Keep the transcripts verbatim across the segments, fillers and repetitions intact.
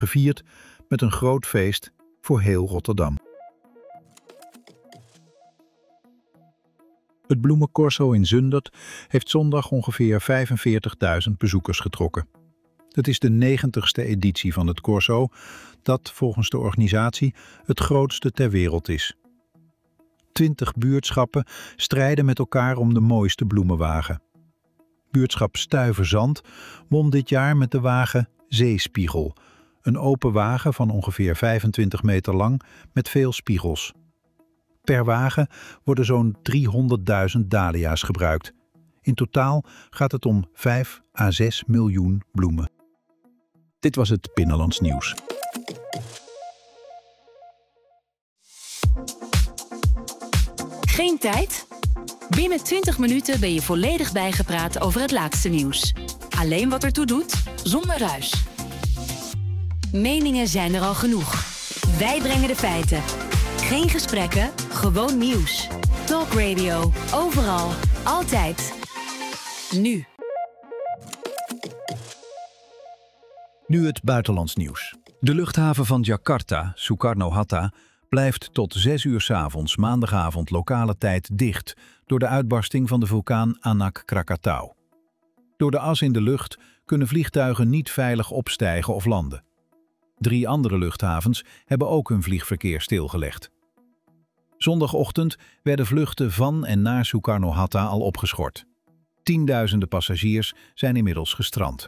gevierd met een groot feest voor heel Rotterdam. Het Bloemencorso in Zundert heeft zondag ongeveer vijfenveertigduizend bezoekers getrokken. Het is de negentigste editie van het Corso, dat volgens de organisatie het grootste ter wereld is. Twintig buurtschappen strijden met elkaar om de mooiste bloemenwagen. Buurtschap Stuyverzand won dit jaar met de wagen Zeespiegel, een open wagen van ongeveer vijfentwintig meter lang met veel spiegels. Per wagen worden zo'n driehonderdduizend dahlia's gebruikt. In totaal gaat het om vijf à zes miljoen bloemen. Dit was het Binnenlands Nieuws. Geen tijd? Binnen twintig minuten ben je volledig bijgepraat over het laatste nieuws. Alleen wat ertoe doet, zonder ruis. Meningen zijn er al genoeg. Wij brengen de feiten. Geen gesprekken, gewoon nieuws. Talk Radio, overal, altijd. Nu. Nu het buitenlands nieuws. De luchthaven van Jakarta, Soekarno-Hatta, blijft tot zes uur 's avonds maandagavond lokale tijd dicht door de uitbarsting van de vulkaan Anak Krakatau. Door de as in de lucht kunnen vliegtuigen niet veilig opstijgen of landen. Drie andere luchthavens hebben ook hun vliegverkeer stilgelegd. Zondagochtend werden vluchten van en naar Soekarno-Hatta al opgeschort. Tienduizenden passagiers zijn inmiddels gestrand.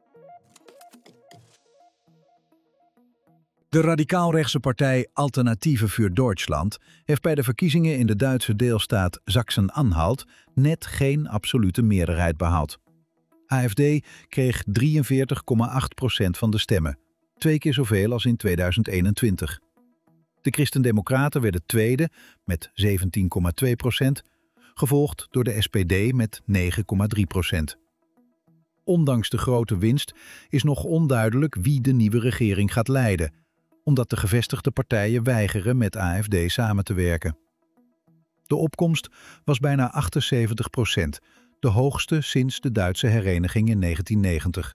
De radicaalrechtse partij Alternative für Deutschland heeft bij de verkiezingen in de Duitse deelstaat Sachsen-Anhalt net geen absolute meerderheid behaald. A F D kreeg drieënveertig komma acht procent van de stemmen, twee keer zoveel als in tweeduizend eenentwintig. De Christen-Democraten werden tweede met zeventien komma twee procent, gevolgd door de S P D met negen komma drie procent. Ondanks de grote winst is nog onduidelijk wie de nieuwe regering gaat leiden, omdat de gevestigde partijen weigeren met A F D samen te werken. De opkomst was bijna achtenzeventig procent, de hoogste sinds de Duitse hereniging in negentien negentig.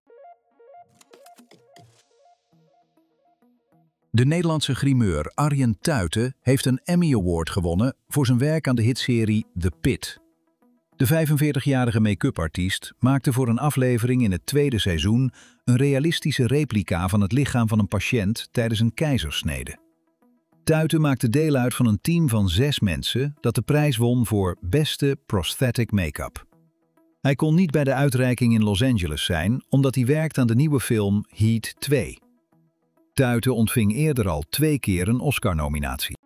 De Nederlandse grimeur Arjen Tuiten heeft een Emmy Award gewonnen voor zijn werk aan de hitserie The Pit. De vijfenveertigjarige make-up artiest maakte voor een aflevering in het tweede seizoen een realistische replica van het lichaam van een patiënt tijdens een keizersnede. Tuiten maakte deel uit van een team van zes mensen dat de prijs won voor beste prosthetic make-up. Hij kon niet bij de uitreiking in Los Angeles zijn omdat hij werkt aan de nieuwe film Heat twee. Tuiten ontving eerder al twee keer een Oscar-nominatie.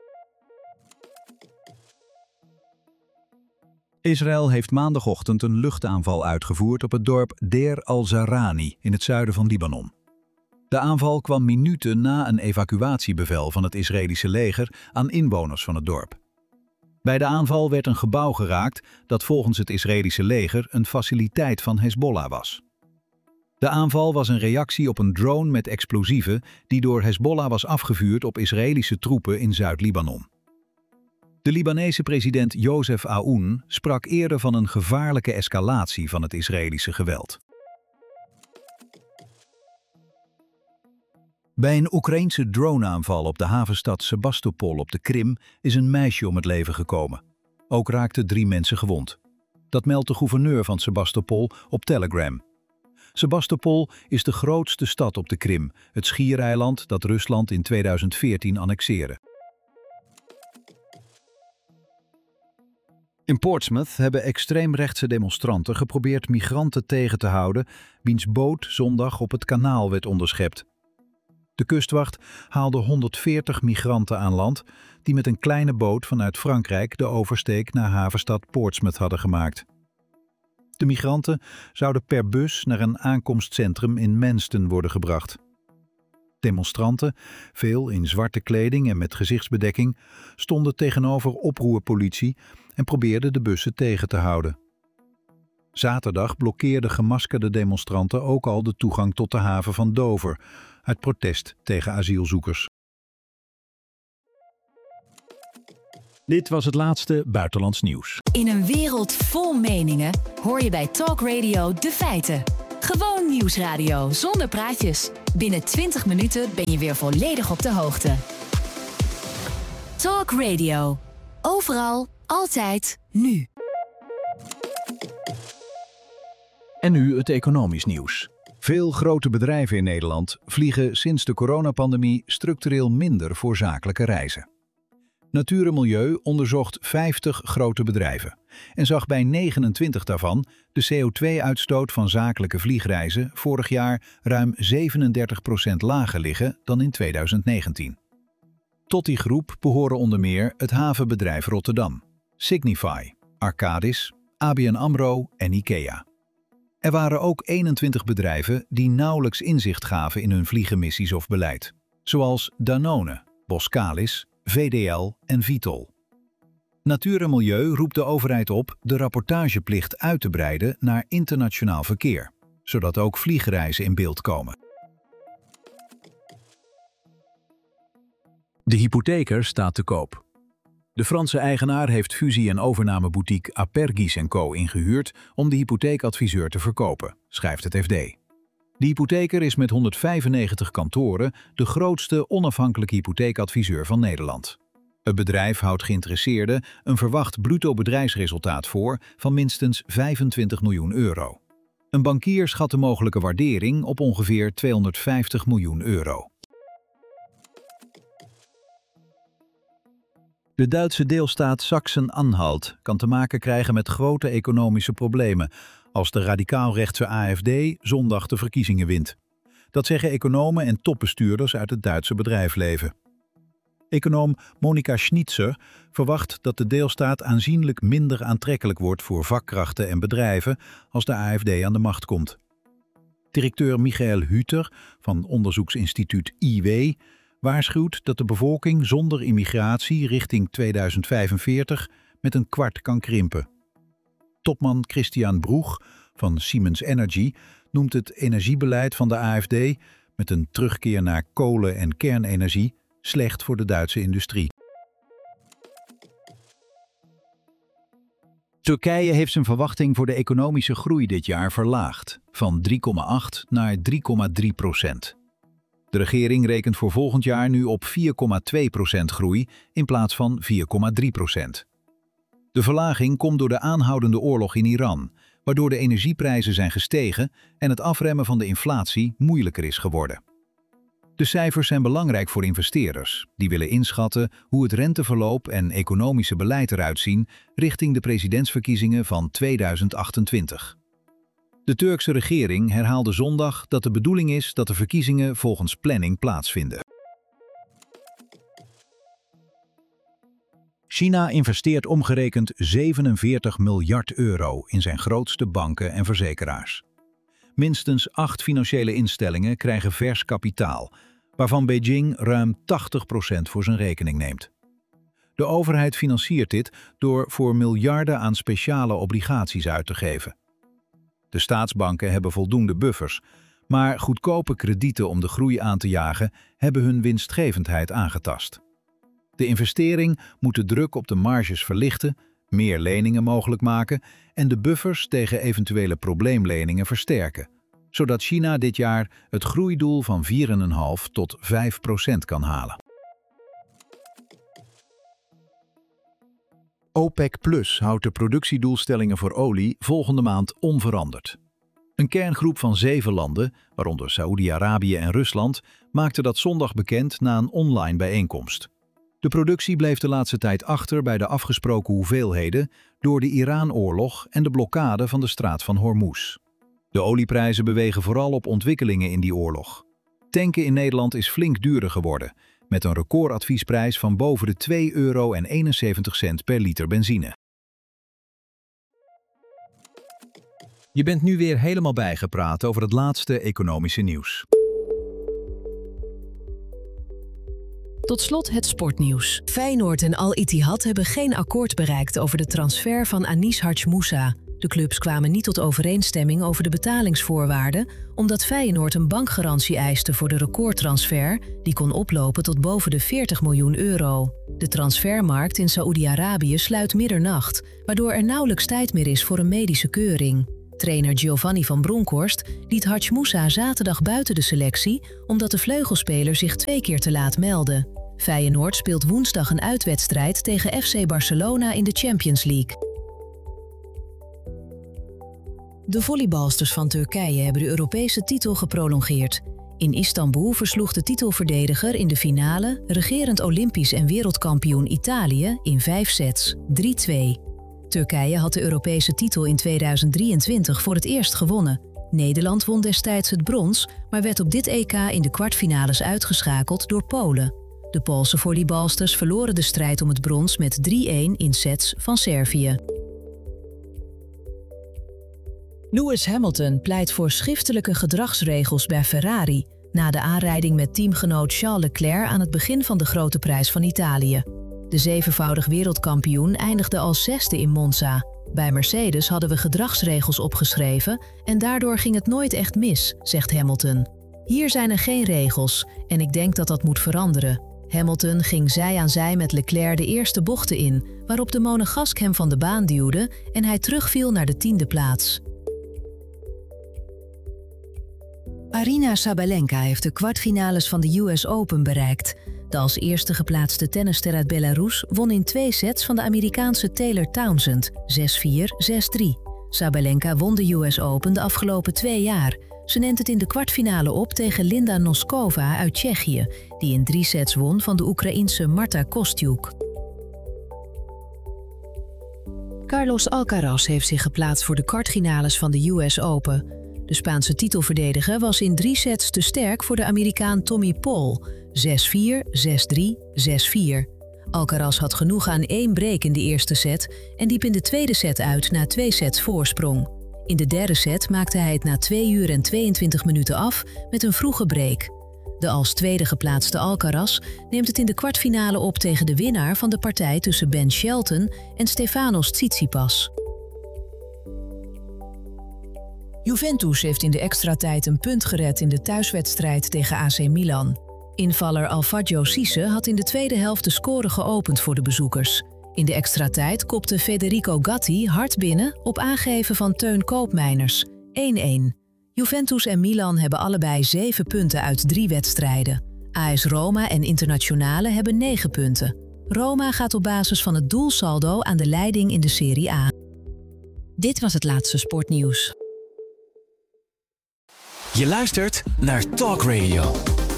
Israël heeft maandagochtend een luchtaanval uitgevoerd op het dorp Deir al-Zarani in het zuiden van Libanon. De aanval kwam minuten na een evacuatiebevel van het Israëlische leger aan inwoners van het dorp. Bij de aanval werd een gebouw geraakt dat volgens het Israëlische leger een faciliteit van Hezbollah was. De aanval was een reactie op een drone met explosieven die door Hezbollah was afgevuurd op Israëlische troepen in Zuid-Libanon. De Libanese president Joseph Aoun sprak eerder van een gevaarlijke escalatie van het Israëlische geweld. Bij een Oekraïense droneaanval op de havenstad Sebastopol op de Krim is een meisje om het leven gekomen. Ook raakten drie mensen gewond. Dat meldt de gouverneur van Sebastopol op Telegram. Sebastopol is de grootste stad op de Krim, het schiereiland dat Rusland in tweeduizend veertien annexeerde. In Portsmouth hebben extreemrechtse demonstranten geprobeerd migranten tegen te houden, wiens boot zondag op het kanaal werd onderschept. De kustwacht haalde honderdveertig migranten aan land die met een kleine boot vanuit Frankrijk de oversteek naar havenstad Portsmouth hadden gemaakt. De migranten zouden per bus naar een aankomstcentrum in Manston worden gebracht. Demonstranten, veel in zwarte kleding en met gezichtsbedekking, stonden tegenover oproerpolitie en probeerden de bussen tegen te houden. Zaterdag blokkeerden gemaskerde demonstranten ook al de toegang tot de haven van Dover, uit protest tegen asielzoekers. Dit was het laatste buitenlands nieuws. In een wereld vol meningen hoor je bij Talk Radio de feiten. Gewoon nieuwsradio zonder praatjes. Binnen twintig minuten ben je weer volledig op de hoogte. Talk Radio. Overal, altijd, nu. En nu het economisch nieuws. Veel grote bedrijven in Nederland vliegen sinds de coronapandemie structureel minder voor zakelijke reizen. Natuur en Milieu onderzocht vijftig grote bedrijven en zag bij negenentwintig daarvan de C O twee uitstoot van zakelijke vliegreizen vorig jaar ruim zevenendertig procent lager liggen dan in tweeduizend negentien. Tot die groep behoren onder meer het havenbedrijf Rotterdam, Signify, Arcadis, A B N AMRO en IKEA. Er waren ook eenentwintig bedrijven die nauwelijks inzicht gaven in hun vliegenmissies of beleid, zoals Danone, Boskalis, V D L en Vitol. Natuur en Milieu roept de overheid op de rapportageplicht uit te breiden naar internationaal verkeer, zodat ook vliegreizen in beeld komen. De hypotheker staat te koop. De Franse eigenaar heeft fusie- en overnameboutique Apergis en Co ingehuurd om de hypotheekadviseur te verkopen, schrijft het F D. De hypotheker is met honderdvijfennegentig kantoren de grootste onafhankelijke hypotheekadviseur van Nederland. Het bedrijf houdt geïnteresseerden een verwacht bruto bedrijfsresultaat voor van minstens vijfentwintig miljoen euro. Een bankier schat de mogelijke waardering op ongeveer tweehonderdvijftig miljoen euro. De Duitse deelstaat Sachsen-Anhalt kan te maken krijgen met grote economische problemen als de radicaal-rechtse A F D zondag de verkiezingen wint. Dat zeggen economen en topbestuurders uit het Duitse bedrijfsleven. Econoom Monika Schnitzer verwacht dat de deelstaat aanzienlijk minder aantrekkelijk wordt voor vakkrachten en bedrijven als de A F D aan de macht komt. Directeur Michael Hüter van onderzoeksinstituut I W waarschuwt dat de bevolking zonder immigratie richting tweeduizend vijfenveertig met een kwart kan krimpen. Topman Christian Broeg van Siemens Energy noemt het energiebeleid van de A F D met een terugkeer naar kolen- en kernenergie slecht voor de Duitse industrie. Turkije heeft zijn verwachting voor de economische groei dit jaar verlaagd, van drie komma acht naar drie komma drie procent. De regering rekent voor volgend jaar nu op vier komma twee procent groei in plaats van vier komma drie procent. De verlaging komt door de aanhoudende oorlog in Iran, waardoor de energieprijzen zijn gestegen en het afremmen van de inflatie moeilijker is geworden. De cijfers zijn belangrijk voor investeerders, die willen inschatten hoe het renteverloop en economische beleid eruit zien richting de presidentsverkiezingen van tweeduizend achtentwintig. De Turkse regering herhaalde zondag dat de bedoeling is dat de verkiezingen volgens planning plaatsvinden. China investeert omgerekend zevenenveertig miljard euro in zijn grootste banken en verzekeraars. Minstens acht financiële instellingen krijgen vers kapitaal, waarvan Beijing ruim tachtig procent voor zijn rekening neemt. De overheid financiert dit door voor miljarden aan speciale obligaties uit te geven. De staatsbanken hebben voldoende buffers, maar goedkope kredieten om de groei aan te jagen hebben hun winstgevendheid aangetast. De investering moet de druk op de marges verlichten, meer leningen mogelijk maken en de buffers tegen eventuele probleemleningen versterken, zodat China dit jaar het groeidoel van vier komma vijf tot vijf procent kan halen. OPEC Plus houdt de productiedoelstellingen voor olie volgende maand onveranderd. Een kerngroep van zeven landen, waaronder Saoedi-Arabië en Rusland, maakte dat zondag bekend na een online bijeenkomst. De productie bleef de laatste tijd achter bij de afgesproken hoeveelheden door de Iran-oorlog en de blokkade van de straat van Hormuz. De olieprijzen bewegen vooral op ontwikkelingen in die oorlog. Tanken in Nederland is flink duurder geworden, met een recordadviesprijs van boven de twee euro en eenenzeventig cent per liter benzine. Je bent nu weer helemaal bijgepraat over het laatste economische nieuws. Tot slot het sportnieuws. Feyenoord en Al Ittihad hebben geen akkoord bereikt over de transfer van Anis Hadj Moussa. De clubs kwamen niet tot overeenstemming over de betalingsvoorwaarden, omdat Feyenoord een bankgarantie eiste voor de recordtransfer, die kon oplopen tot boven de veertig miljoen euro. De transfermarkt in Saoedi-Arabië sluit middernacht, waardoor er nauwelijks tijd meer is voor een medische keuring. Trainer Giovanni van Bronckhorst liet Hadj Moussa zaterdag buiten de selectie omdat de vleugelspeler zich twee keer te laat meldde. Feyenoord speelt woensdag een uitwedstrijd tegen F C Barcelona in de Champions League. De volleybalsters van Turkije hebben de Europese titel geprolongeerd. In Istanbul versloeg de titelverdediger in de finale regerend Olympisch en wereldkampioen Italië in vijf sets, drie twee. Turkije had de Europese titel in tweeduizend drieëntwintig voor het eerst gewonnen. Nederland won destijds het brons, maar werd op dit E K in de kwartfinales uitgeschakeld door Polen. De Poolse volleybalsters verloren de strijd om het brons met drie-een in sets van Servië. Lewis Hamilton pleit voor schriftelijke gedragsregels bij Ferrari na de aanrijding met teamgenoot Charles Leclerc aan het begin van de Grote Prijs van Italië. De zevenvoudig wereldkampioen eindigde als zesde in Monza. Bij Mercedes hadden we gedragsregels opgeschreven en daardoor ging het nooit echt mis, zegt Hamilton. Hier zijn er geen regels en ik denk dat dat moet veranderen. Hamilton ging zij aan zij met Leclerc de eerste bochten in, waarop de monegask hem van de baan duwde en hij terugviel naar de tiende plaats. Aryna Sabalenka heeft de kwartfinales van de U S Open bereikt. De als eerste geplaatste tennisster uit Belarus won in twee sets van de Amerikaanse Taylor Townsend, zes vier, zes drie. Sabalenka won de U S Open de afgelopen twee jaar. Ze neemt het in de kwartfinale op tegen Linda Noskova uit Tsjechië, die in drie sets won van de Oekraïense Marta Kostyuk. Carlos Alcaraz heeft zich geplaatst voor de kwartfinales van de U S Open. De Spaanse titelverdediger was in drie sets te sterk voor de Amerikaan Tommy Paul, zes vier, zes drie, zes vier. Alcaraz had genoeg aan één break in de eerste set en liep in de tweede set uit na twee sets voorsprong. In de derde set maakte hij het na twee uur en tweeëntwintig minuten af met een vroege break. De als tweede geplaatste Alcaraz neemt het in de kwartfinale op tegen de winnaar van de partij tussen Ben Shelton en Stefanos Tsitsipas. Juventus heeft in de extratijd een punt gered in de thuiswedstrijd tegen A C Milan. Invaller Alfredo Cisse had in de tweede helft de score geopend voor de bezoekers. In de extratijd kopte Federico Gatti hard binnen op aangeven van Teun Koopmeiners, één-één. Juventus en Milan hebben allebei zeven punten uit drie wedstrijden. A S Roma en Internazionale hebben negen punten. Roma gaat op basis van het doelsaldo aan de leiding in de Serie A. Dit was het laatste sportnieuws. Je luistert naar Talk Radio.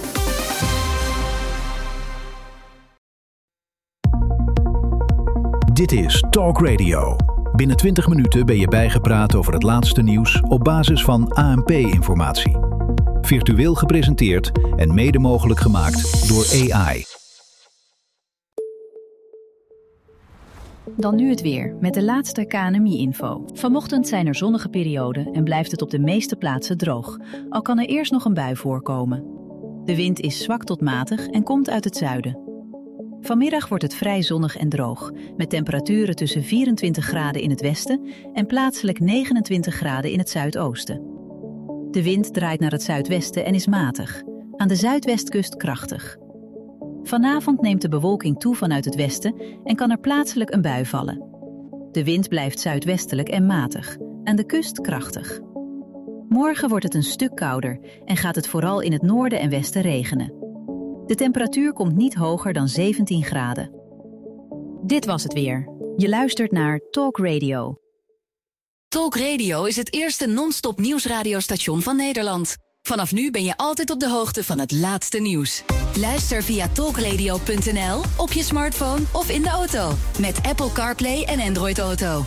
Dit is Talk Radio. Binnen twintig minuten ben je bijgepraat over het laatste nieuws op basis van A N P-informatie. Virtueel gepresenteerd en mede mogelijk gemaakt door A I. Dan nu het weer, met de laatste K N M I-info. Vanochtend zijn er zonnige perioden en blijft het op de meeste plaatsen droog, al kan er eerst nog een bui voorkomen. De wind is zwak tot matig en komt uit het zuiden. Vanmiddag wordt het vrij zonnig en droog, met temperaturen tussen vierentwintig graden in het westen en plaatselijk negenentwintig graden in het zuidoosten. De wind draait naar het zuidwesten en is matig, aan de zuidwestkust krachtig. Vanavond neemt de bewolking toe vanuit het westen en kan er plaatselijk een bui vallen. De wind blijft zuidwestelijk en matig, aan de kust krachtig. Morgen wordt het een stuk kouder en gaat het vooral in het noorden en westen regenen. De temperatuur komt niet hoger dan zeventien graden. Dit was het weer. Je luistert naar Talk Radio. Talk Radio is het eerste non-stop nieuwsradiostation van Nederland. Vanaf nu ben je altijd op de hoogte van het laatste nieuws. Luister via talkradio punt n l, op je smartphone of in de auto. Met Apple CarPlay en Android Auto.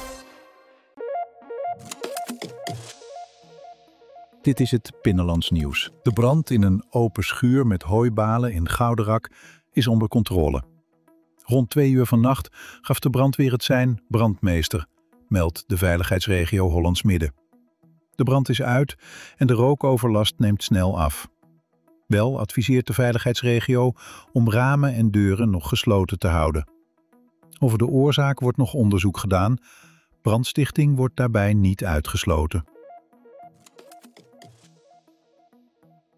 Dit is het Binnenlands nieuws. De brand in een open schuur met hooibalen in Gouderak is onder controle. Rond twee uur vannacht gaf de brandweer het sein brandmeester, meldt de veiligheidsregio Hollands Midden. De brand is uit en de rookoverlast neemt snel af. Wel adviseert de veiligheidsregio om ramen en deuren nog gesloten te houden. Over de oorzaak wordt nog onderzoek gedaan. Brandstichting wordt daarbij niet uitgesloten.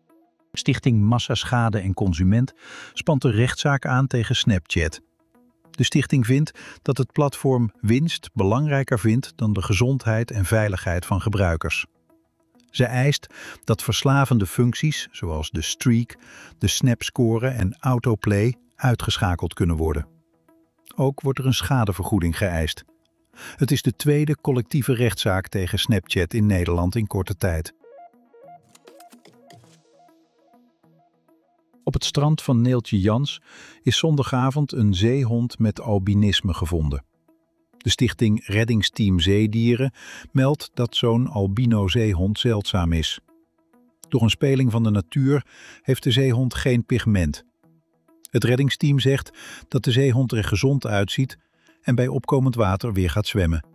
Stichting Massaschade en Consument spant een rechtszaak aan tegen Snapchat. De stichting vindt dat het platform winst belangrijker vindt dan de gezondheid en veiligheid van gebruikers. Ze eist dat verslavende functies zoals de streak, de snapscore en autoplay uitgeschakeld kunnen worden. Ook wordt er een schadevergoeding geëist. Het is de tweede collectieve rechtszaak tegen Snapchat in Nederland in korte tijd. Op het strand van Neeltje Jans is zondagavond een zeehond met albinisme gevonden. De stichting Reddingsteam Zeedieren meldt dat zo'n albino-zeehond zeldzaam is. Door een speling van de natuur heeft de zeehond geen pigment. Het reddingsteam zegt dat de zeehond er gezond uitziet en bij opkomend water weer gaat zwemmen.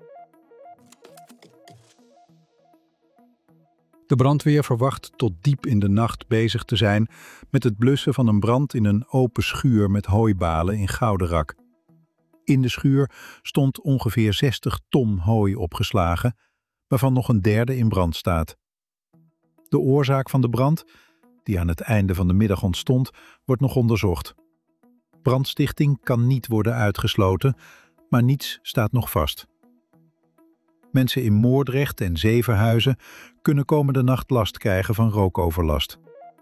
De brandweer verwacht tot diep in de nacht bezig te zijn met het blussen van een brand in een open schuur met hooibalen in Gouderak. In de schuur stond ongeveer zestig ton hooi opgeslagen, waarvan nog een derde in brand staat. De oorzaak van de brand, die aan het einde van de middag ontstond, wordt nog onderzocht. Brandstichting kan niet worden uitgesloten, maar niets staat nog vast. Mensen in Moordrecht en Zevenhuizen kunnen komende nacht last krijgen van rookoverlast.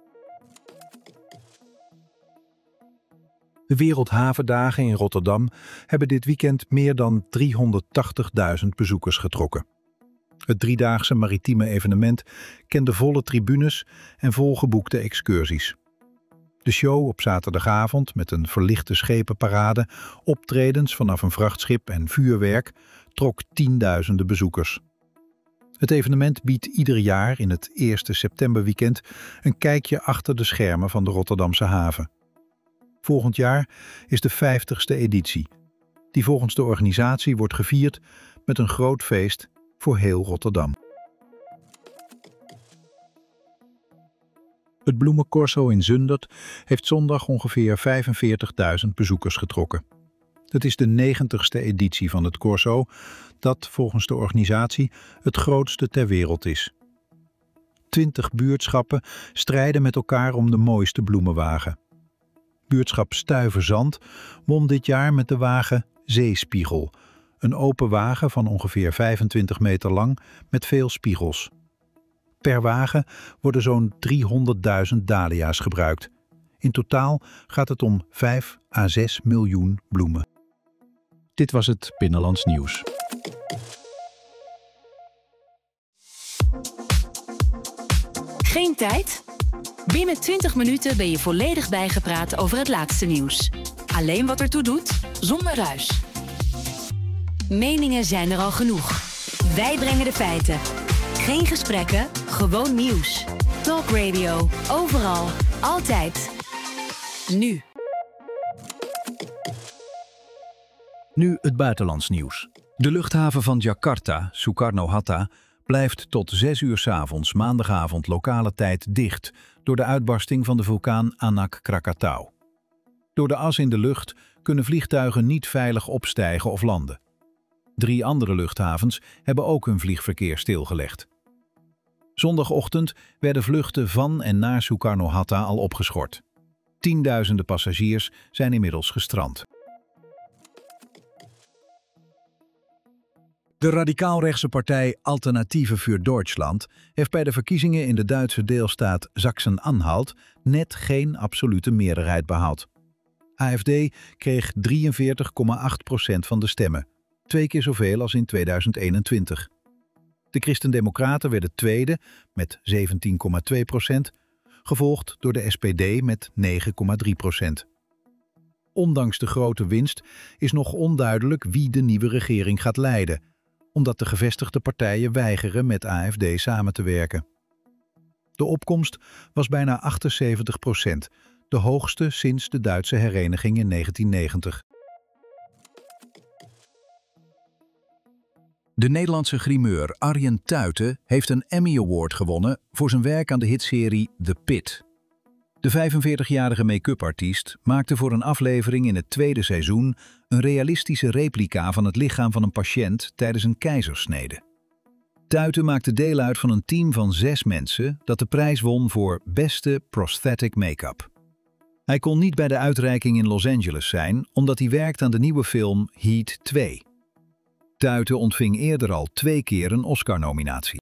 De Wereldhavendagen in Rotterdam hebben dit weekend meer dan driehonderdtachtigduizend bezoekers getrokken. Het driedaagse maritieme evenement kende volle tribunes en volgeboekte excursies. De show op zaterdagavond met een verlichte schepenparade, optredens vanaf een vrachtschip en vuurwerk trok tienduizenden bezoekers. Het evenement biedt ieder jaar in het eerste septemberweekend een kijkje achter de schermen van de Rotterdamse haven. Volgend jaar is de vijftigste editie, die volgens de organisatie wordt gevierd met een groot feest voor heel Rotterdam. Het bloemencorso in Zundert heeft zondag ongeveer vijfenveertigduizend bezoekers getrokken. Het is de negentigste editie van het corso, dat volgens de organisatie het grootste ter wereld is. Twintig buurtschappen strijden met elkaar om de mooiste bloemenwagen. Buurtschap Stuyverzand won dit jaar met de wagen Zeespiegel, een open wagen van ongeveer vijfentwintig meter lang met veel spiegels. Per wagen worden zo'n driehonderdduizend dahlia's gebruikt. In totaal gaat het om vijf à zes miljoen bloemen. Dit was het Binnenlands Nieuws. Geen tijd? Binnen twintig minuten ben je volledig bijgepraat over het laatste nieuws. Alleen wat ertoe doet, zonder ruis. Meningen zijn er al genoeg. Wij brengen de feiten. Geen gesprekken, gewoon nieuws. Talk Radio, overal, altijd. Nu. Nu het buitenlands nieuws. De luchthaven van Jakarta, Soekarno-Hatta, blijft tot zes uur 's avonds maandagavond lokale tijd dicht door de uitbarsting van de vulkaan Anak Krakatau. Door de as in de lucht kunnen vliegtuigen niet veilig opstijgen of landen. Drie andere luchthavens hebben ook hun vliegverkeer stilgelegd. Zondagochtend werden vluchten van en naar Soekarno-Hatta al opgeschort. Tienduizenden passagiers zijn inmiddels gestrand. De radicaalrechtse partij Alternative für Deutschland heeft bij de verkiezingen in de Duitse deelstaat Sachsen-Anhalt net geen absolute meerderheid behaald. A F D kreeg drieënveertig komma acht procent van de stemmen, twee keer zoveel als in tweeduizend eenentwintig. De Christen-Democraten werden tweede met zeventien komma twee procent, gevolgd door de S P D met negen komma drie procent. Ondanks de grote winst is nog onduidelijk wie de nieuwe regering gaat leiden, omdat de gevestigde partijen weigeren met A F D samen te werken. De opkomst was bijna achtenzeventig procent, de hoogste sinds de Duitse hereniging in negentien negentig. De Nederlandse grimeur Arjen Tuiten heeft een Emmy Award gewonnen voor zijn werk aan de hitserie The Pit. De vijfenveertigjarige make-up artiest maakte voor een aflevering in het tweede seizoen een realistische replica van het lichaam van een patiënt tijdens een keizersnede. Tuiten maakte deel uit van een team van zes mensen dat de prijs won voor beste prosthetic make-up. Hij kon niet bij de uitreiking in Los Angeles zijn, omdat hij werkt aan de nieuwe film Heat twee. Tuiten ontving eerder al twee keer een Oscar-nominatie.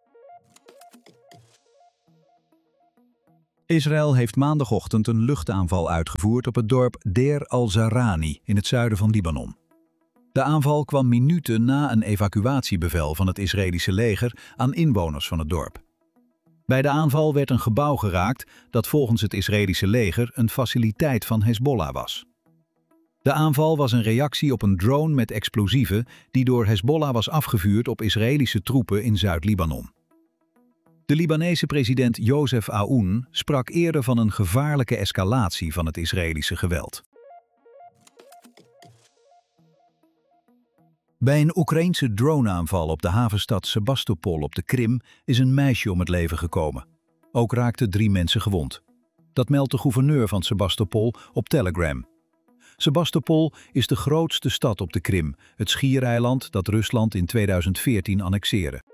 Israël heeft maandagochtend een luchtaanval uitgevoerd op het dorp Deir al-Zarani in het zuiden van Libanon. De aanval kwam minuten na een evacuatiebevel van het Israëlische leger aan inwoners van het dorp. Bij de aanval werd een gebouw geraakt dat volgens het Israëlische leger een faciliteit van Hezbollah was. De aanval was een reactie op een drone met explosieven die door Hezbollah was afgevuurd op Israëlische troepen in Zuid-Libanon. De Libanese president Joseph Aoun sprak eerder van een gevaarlijke escalatie van het Israëlische geweld. Bij een Oekraïense droneaanval op de havenstad Sebastopol op de Krim is een meisje om het leven gekomen. Ook raakten drie mensen gewond. Dat meldt de gouverneur van Sebastopol op Telegram. Sebastopol is de grootste stad op de Krim, het schiereiland dat Rusland in tweeduizend veertien annexeerde.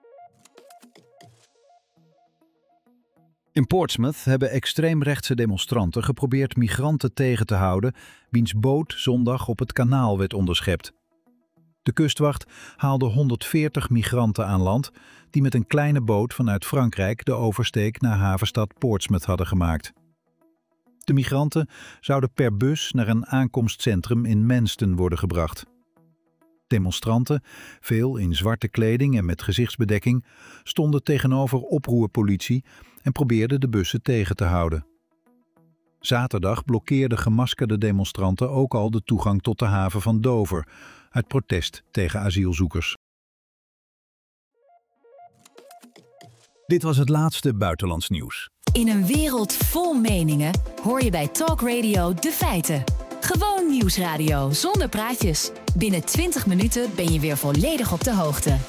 In Portsmouth hebben extreemrechtse demonstranten geprobeerd migranten tegen te houden, wiens boot zondag op het kanaal werd onderschept. De kustwacht haalde honderdveertig migranten aan land die met een kleine boot vanuit Frankrijk de oversteek naar havenstad Portsmouth hadden gemaakt. De migranten zouden per bus naar een aankomstcentrum in Manston worden gebracht. Demonstranten, veel in zwarte kleding en met gezichtsbedekking, stonden tegenover oproerpolitie en probeerden de bussen tegen te houden. Zaterdag blokkeerden gemaskerde demonstranten ook al de toegang tot de haven van Dover, uit protest tegen asielzoekers. Dit was het laatste buitenlands nieuws. In een wereld vol meningen hoor je bij Talk Radio de feiten. Gewoon nieuwsradio zonder praatjes. Binnen twintig minuten ben je weer volledig op de hoogte.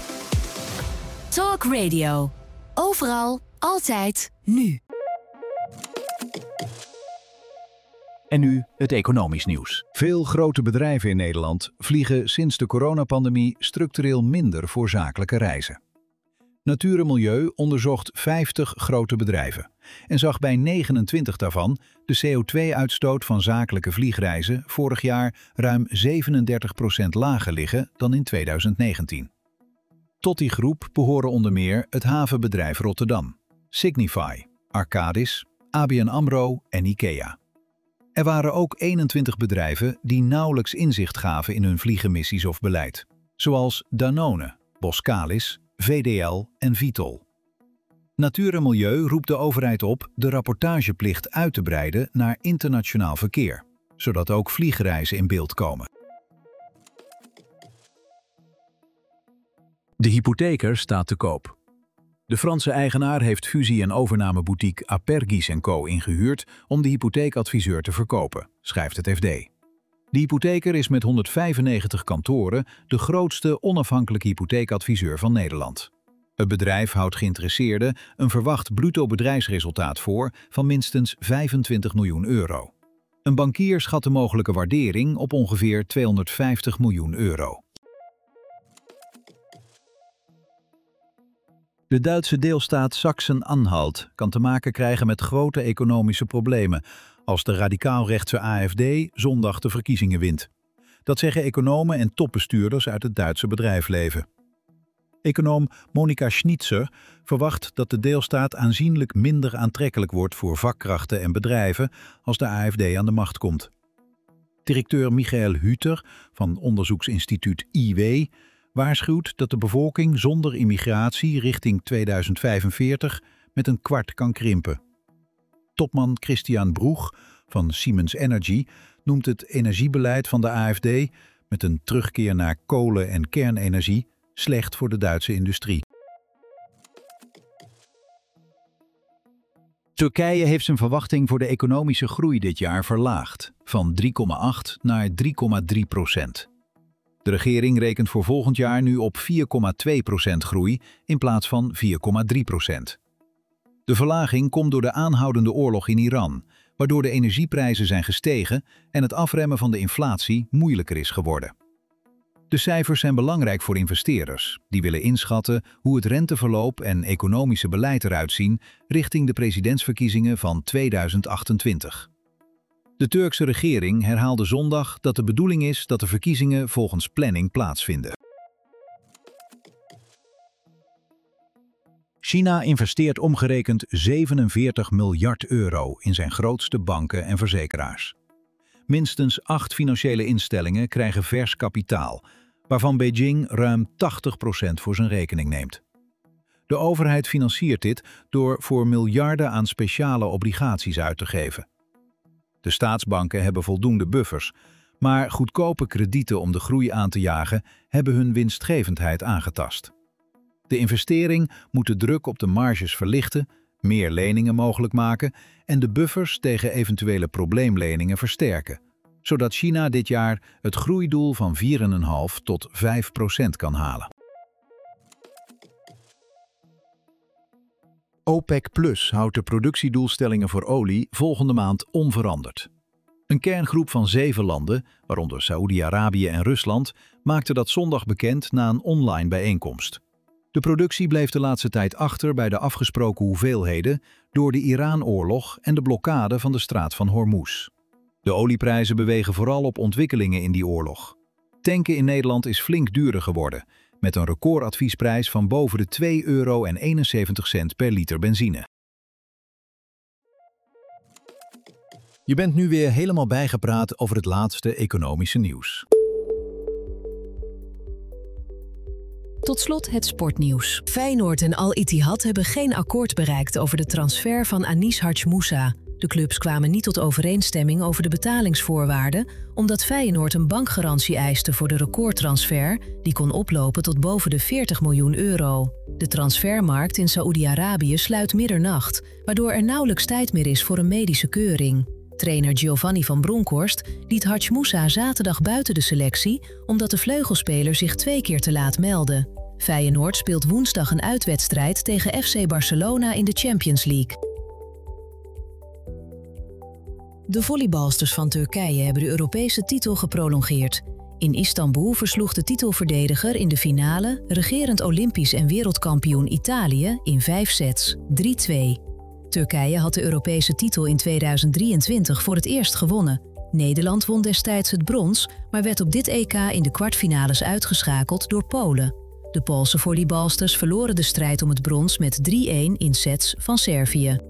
Talk Radio. Overal, altijd, nu. En nu het economisch nieuws. Veel grote bedrijven in Nederland vliegen sinds de coronapandemie structureel minder voor zakelijke reizen. Natuur en Milieu onderzocht vijftig grote bedrijven en zag bij negenentwintig daarvan de C O twee uitstoot van zakelijke vliegreizen vorig jaar ruim zevenendertig procent lager liggen dan in tweeduizend negentien. Tot die groep behoren onder meer het havenbedrijf Rotterdam, Signify, Arcadis, A B N AMRO en IKEA. Er waren ook eenentwintig bedrijven die nauwelijks inzicht gaven in hun vliegemissies of beleid, zoals Danone, Boskalis, V D L en Vitol. Natuur en Milieu roept de overheid op de rapportageplicht uit te breiden naar internationaal verkeer, zodat ook vliegreizen in beeld komen. De hypotheker staat te koop. De Franse eigenaar heeft fusie- en overnameboutique Apergis en Co ingehuurd om de hypotheekadviseur te verkopen, schrijft het F D. De hypotheker is met honderdvijfennegentig kantoren de grootste onafhankelijke hypotheekadviseur van Nederland. Het bedrijf houdt geïnteresseerden een verwacht bruto bedrijfsresultaat voor van minstens vijfentwintig miljoen euro. Een bankier schat de mogelijke waardering op ongeveer tweehonderdvijftig miljoen euro. De Duitse deelstaat Sachsen-Anhalt kan te maken krijgen met grote economische problemen als de radicaal-rechtse A F D zondag de verkiezingen wint. Dat zeggen economen en topbestuurders uit het Duitse bedrijfsleven. Econoom Monika Schnitzer verwacht dat de deelstaat aanzienlijk minder aantrekkelijk wordt voor vakkrachten en bedrijven als de A F D aan de macht komt. Directeur Michael Hüter van onderzoeksinstituut I W waarschuwt dat de bevolking zonder immigratie richting tweeduizend vijfenveertig met een kwart kan krimpen. Topman Christian Broeg van Siemens Energy noemt het energiebeleid van de A F D met een terugkeer naar kolen- en kernenergie slecht voor de Duitse industrie. Turkije heeft zijn verwachting voor de economische groei dit jaar verlaagd, van drie komma acht naar drie komma drie procent. De regering rekent voor volgend jaar nu op vier komma twee procent groei in plaats van vier komma drie procent. De verlaging komt door de aanhoudende oorlog in Iran, waardoor de energieprijzen zijn gestegen en het afremmen van de inflatie moeilijker is geworden. De cijfers zijn belangrijk voor investeerders, die willen inschatten hoe het renteverloop en economische beleid eruit zien richting de presidentsverkiezingen van tweeduizend achtentwintig. De Turkse regering herhaalde zondag dat de bedoeling is dat de verkiezingen volgens planning plaatsvinden. China investeert omgerekend zevenenveertig miljard euro in zijn grootste banken en verzekeraars. Minstens acht financiële instellingen krijgen vers kapitaal, waarvan Beijing ruim tachtig procent voor zijn rekening neemt. De overheid financiert dit door voor miljarden aan speciale obligaties uit te geven. De staatsbanken hebben voldoende buffers, maar goedkope kredieten om de groei aan te jagen hebben hun winstgevendheid aangetast. De investering moet de druk op de marges verlichten, meer leningen mogelijk maken en de buffers tegen eventuele probleemleningen versterken, zodat China dit jaar het groeidoel van vier komma vijf tot vijf procent kan halen. OPEC Plus houdt de productiedoelstellingen voor olie volgende maand onveranderd. Een kerngroep van zeven landen, waaronder Saoedi-Arabië en Rusland, maakte dat zondag bekend na een online bijeenkomst. De productie bleef de laatste tijd achter bij de afgesproken hoeveelheden door de Iran-oorlog en de blokkade van de straat van Hormuz. De olieprijzen bewegen vooral op ontwikkelingen in die oorlog. Tanken in Nederland is flink duurder geworden, met een recordadviesprijs van boven de twee euro en eenenzeventig cent per liter benzine. Je bent nu weer helemaal bijgepraat over het laatste economische nieuws. Tot slot het sportnieuws. Feyenoord en Al Ittihad hebben geen akkoord bereikt over de transfer van Anis Harch Moussa. De clubs kwamen niet tot overeenstemming over de betalingsvoorwaarden, omdat Feyenoord een bankgarantie eiste voor de recordtransfer, die kon oplopen tot boven de veertig miljoen euro. De transfermarkt in Saoedi-Arabië sluit middernacht, waardoor er nauwelijks tijd meer is voor een medische keuring. Trainer Giovanni van Bronckhorst liet Harch Moussa zaterdag buiten de selectie, omdat de vleugelspeler zich twee keer te laat meldde. Feyenoord speelt woensdag een uitwedstrijd tegen F C Barcelona in de Champions League. De volleybalsters van Turkije hebben de Europese titel geprolongeerd. In Istanbul versloeg de titelverdediger in de finale regerend Olympisch en wereldkampioen Italië in vijf sets, drie twee. Turkije had de Europese titel in tweeduizend drieëntwintig voor het eerst gewonnen. Nederland won destijds het brons, maar werd op dit E K in de kwartfinales uitgeschakeld door Polen. De Poolse volleybalsters verloren de strijd om het brons met drie-een in sets van Servië.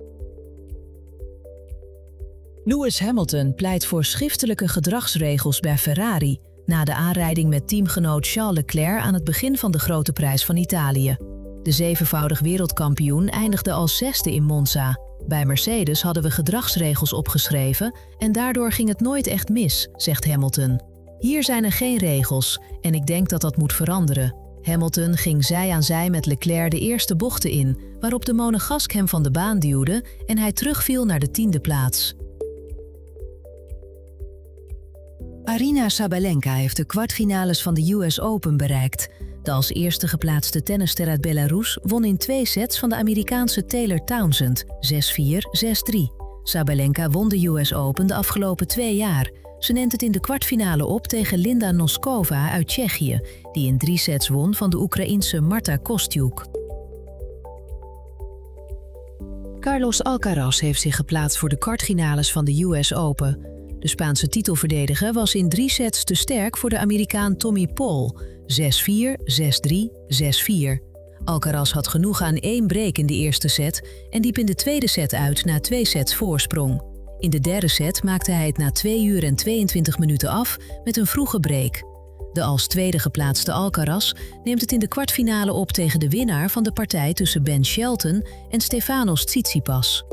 Lewis Hamilton pleit voor schriftelijke gedragsregels bij Ferrari na de aanrijding met teamgenoot Charles Leclerc aan het begin van de Grote Prijs van Italië. De zevenvoudig wereldkampioen eindigde als zesde in Monza. Bij Mercedes hadden we gedragsregels opgeschreven en daardoor ging het nooit echt mis, zegt Hamilton. Hier zijn er geen regels en ik denk dat dat moet veranderen. Hamilton ging zij aan zij met Leclerc de eerste bochten in, waarop de monegask hem van de baan duwde en hij terugviel naar de tiende plaats. Aryna Sabalenka heeft de kwartfinales van de U S Open bereikt. De als eerste geplaatste tennisster uit Belarus won in twee sets van de Amerikaanse Taylor Townsend, zes vier, zes drie. Sabalenka won de U S Open de afgelopen twee jaar. Ze neemt het in de kwartfinale op tegen Linda Noskova uit Tsjechië, die in drie sets won van de Oekraïense Marta Kostyuk. Carlos Alcaraz heeft zich geplaatst voor de kwartfinales van de U S Open. De Spaanse titelverdediger was in drie sets te sterk voor de Amerikaan Tommy Paul, zes vier, zes drie, zes vier. Alcaraz had genoeg aan één break in de eerste set en liep in de tweede set uit na twee sets voorsprong. In de derde set maakte hij het na twee uur en tweeëntwintig minuten af met een vroege break. De als tweede geplaatste Alcaraz neemt het in de kwartfinale op tegen de winnaar van de partij tussen Ben Shelton en Stefanos Tsitsipas.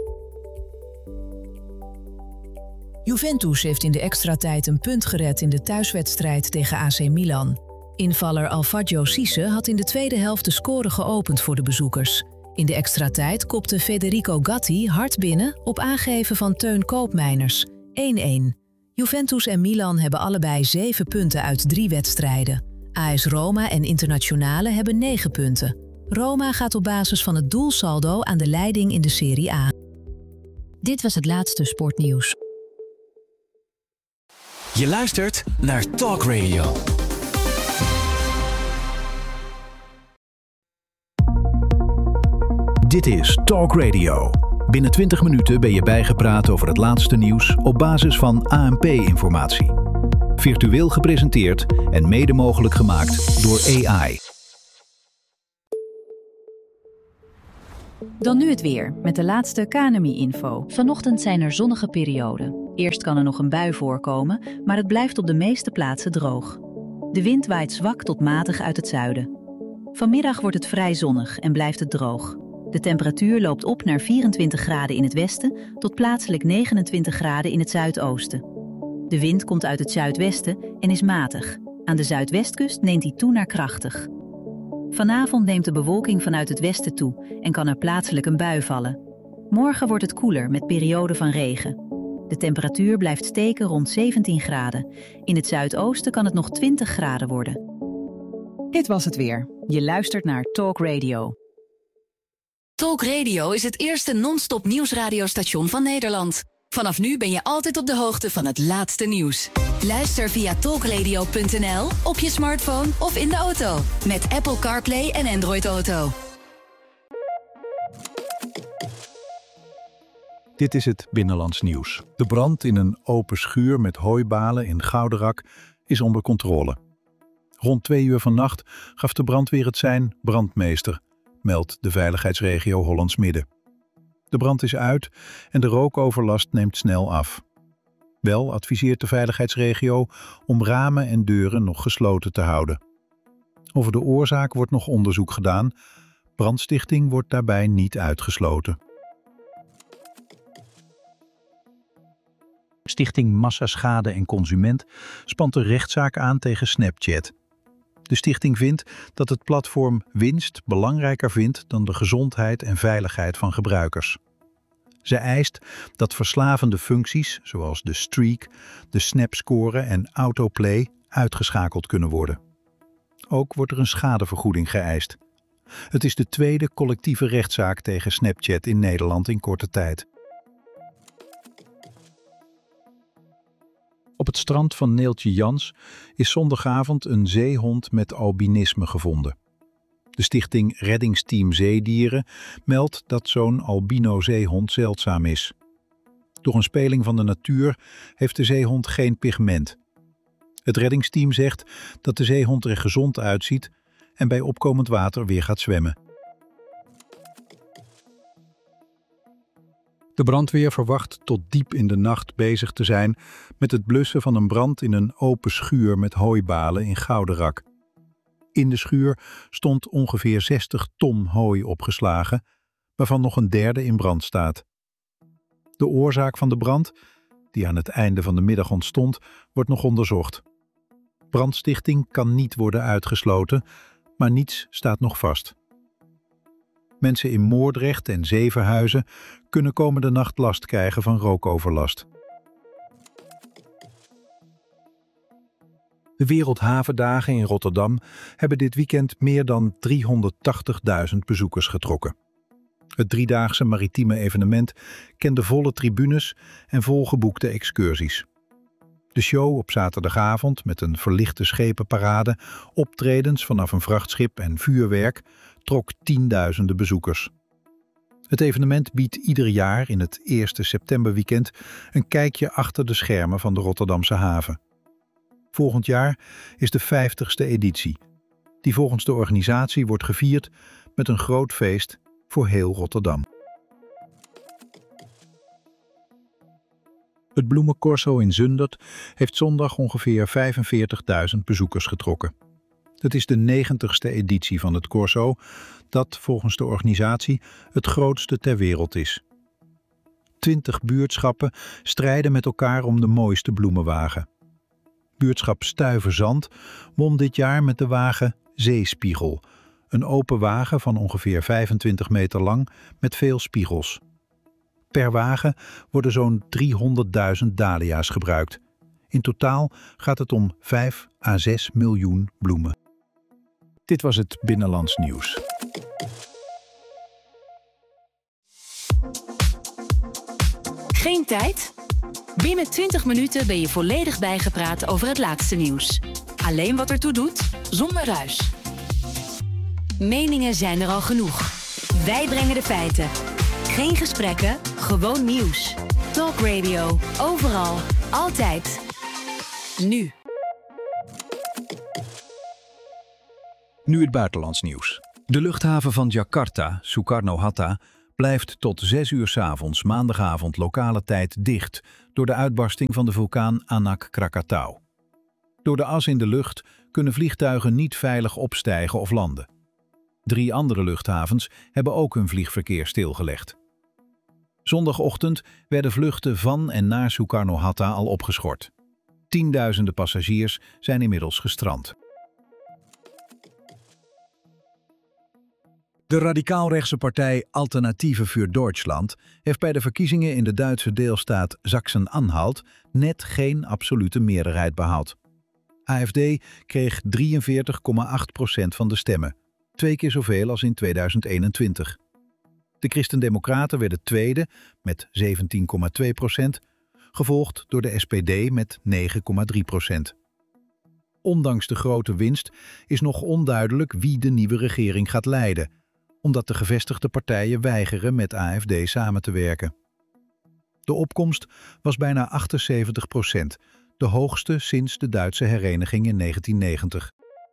Juventus heeft in de extratijd een punt gered in de thuiswedstrijd tegen A C Milan. Invaller Alfredo Cisse had in de tweede helft de score geopend voor de bezoekers. In de extratijd kopte Federico Gatti hard binnen op aangeven van Teun Koopmeiners, één-één. Juventus en Milan hebben allebei zeven punten uit drie wedstrijden. A S Roma en Internazionale hebben negen punten. Roma gaat op basis van het doelsaldo aan de leiding in de Serie A. Dit was het laatste sportnieuws. Je luistert naar Talk Radio. Dit is Talk Radio. Binnen twintig minuten ben je bijgepraat over het laatste nieuws op basis van A N P-informatie. Virtueel gepresenteerd en mede mogelijk gemaakt door A I. Dan nu het weer, met de laatste K N M I-info. Vanochtend zijn er zonnige perioden. Eerst kan er nog een bui voorkomen, maar het blijft op de meeste plaatsen droog. De wind waait zwak tot matig uit het zuiden. Vanmiddag wordt het vrij zonnig en blijft het droog. De temperatuur loopt op naar vierentwintig graden in het westen tot plaatselijk negenentwintig graden in het zuidoosten. De wind komt uit het zuidwesten en is matig. Aan de zuidwestkust neemt hij toe naar krachtig. Vanavond neemt de bewolking vanuit het westen toe en kan er plaatselijk een bui vallen. Morgen wordt het koeler met perioden van regen. De temperatuur blijft steken rond zeventien graden. In het zuidoosten kan het nog twintig graden worden. Dit was het weer. Je luistert naar Talk Radio. Talk Radio is het eerste non-stop nieuwsradiostation van Nederland. Vanaf nu ben je altijd op de hoogte van het laatste nieuws. Luister via talkradio punt n l, op je smartphone of in de auto. Met Apple CarPlay en Android Auto. Dit is het Binnenlands nieuws. De brand in een open schuur met hooibalen in Gouderak is onder controle. Rond twee uur vannacht gaf de brandweer het sein brandmeester, meldt de veiligheidsregio Hollands Midden. De brand is uit en de rookoverlast neemt snel af. Wel adviseert de veiligheidsregio om ramen en deuren nog gesloten te houden. Over de oorzaak wordt nog onderzoek gedaan. Brandstichting wordt daarbij niet uitgesloten. Stichting Massaschade en Consument spant een rechtszaak aan tegen Snapchat. De stichting vindt dat het platform winst belangrijker vindt dan de gezondheid en veiligheid van gebruikers. Zij eist dat verslavende functies zoals de streak, de snapscore en autoplay uitgeschakeld kunnen worden. Ook wordt er een schadevergoeding geëist. Het is de tweede collectieve rechtszaak tegen Snapchat in Nederland in korte tijd. Op het strand van Neeltje Jans is zondagavond een zeehond met albinisme gevonden. De stichting Reddingsteam Zeedieren meldt dat zo'n albino-zeehond zeldzaam is. Door een speling van de natuur heeft de zeehond geen pigment. Het reddingsteam zegt dat de zeehond er gezond uitziet en bij opkomend water weer gaat zwemmen. De brandweer verwacht tot diep in de nacht bezig te zijn met het blussen van een brand in een open schuur met hooibalen in Gouderak. In de schuur stond ongeveer zestig ton hooi opgeslagen, waarvan nog een derde in brand staat. De oorzaak van de brand, die aan het einde van de middag ontstond, wordt nog onderzocht. Brandstichting kan niet worden uitgesloten, maar niets staat nog vast. Mensen in Moordrecht en Zevenhuizen kunnen komende nacht last krijgen van rookoverlast. De Wereldhavendagen in Rotterdam hebben dit weekend meer dan driehonderdtachtigduizend bezoekers getrokken. Het driedaagse maritieme evenement kende volle tribunes en volgeboekte excursies. De show op zaterdagavond met een verlichte schepenparade, optredens vanaf een vrachtschip en vuurwerk trok tienduizenden bezoekers. Het evenement biedt ieder jaar in het eerste septemberweekend een kijkje achter de schermen van de Rotterdamse haven. Volgend jaar is de vijftigste editie, die volgens de organisatie wordt gevierd met een groot feest voor heel Rotterdam. Het bloemencorso in Zundert heeft zondag ongeveer vijfenveertigduizend bezoekers getrokken. Het is de negentigste editie van het corso, dat volgens de organisatie het grootste ter wereld is. Twintig buurtschappen strijden met elkaar om de mooiste bloemenwagen. Buurtschap Stuyverzand won dit jaar met de wagen Zeespiegel, een open wagen van ongeveer vijfentwintig meter lang met veel spiegels. Per wagen worden zo'n driehonderdduizend dahlia's gebruikt. In totaal gaat het om vijf à zes miljoen bloemen. Dit was het Binnenlands nieuws. Geen tijd? Binnen twintig minuten ben je volledig bijgepraat over het laatste nieuws. Alleen wat ertoe doet, zonder ruis. Meningen zijn er al genoeg. Wij brengen de feiten. Geen gesprekken, gewoon nieuws. Talk Radio. Overal. Altijd. Nu. Nu het buitenlands nieuws. De luchthaven van Jakarta, Soekarno-Hatta, blijft tot zes uur 's avonds maandagavond lokale tijd dicht door de uitbarsting van de vulkaan Anak Krakatau. Door de as in de lucht kunnen vliegtuigen niet veilig opstijgen of landen. Drie andere luchthavens hebben ook hun vliegverkeer stilgelegd. Zondagochtend werden vluchten van en naar Soekarno-Hatta al opgeschort. Tienduizenden passagiers zijn inmiddels gestrand. De radicaalrechtse partij Alternative für Deutschland heeft bij de verkiezingen in de Duitse deelstaat Sachsen-Anhalt net geen absolute meerderheid behaald. A F D kreeg drieënveertig komma acht procent van de stemmen, twee keer zoveel als in tweeduizend eenentwintig. De Christen-Democraten werden tweede met zeventien komma twee procent, gevolgd door de S P D met negen komma drie procent. Ondanks de grote winst is nog onduidelijk wie de nieuwe regering gaat leiden, omdat de gevestigde partijen weigeren met A F D samen te werken. De opkomst was bijna achtenzeventig procent, de hoogste sinds de Duitse hereniging in negentien negentig.